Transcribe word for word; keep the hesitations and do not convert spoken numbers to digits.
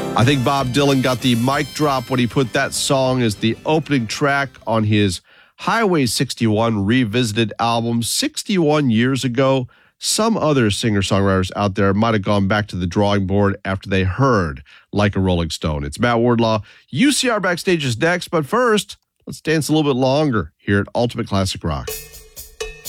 I think Bob Dylan got the mic drop when he put that song as the opening track on his Highway sixty-one Revisited album sixty-one years ago. Some other singer-songwriters out there might have gone back to the drawing board after they heard Like a Rolling Stone. It's Matt Wardlaw. U C R Backstage is next, but first, let's dance a little bit longer here at Ultimate Classic Rock.